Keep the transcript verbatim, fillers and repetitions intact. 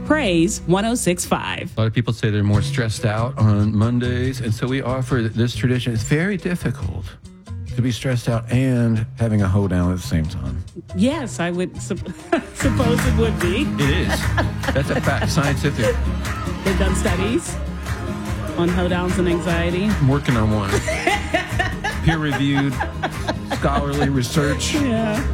Praise one oh six point five. A lot of people say they're more stressed out on Mondays, and so we offer this tradition. It's very difficult to be stressed out and having a hoedown at the same time. Yes, I would sup- suppose it would be. It is. That's a fact, scientific. They've done studies on hoedowns and anxiety. I'm working on one. Peer-reviewed, scholarly research. Yeah.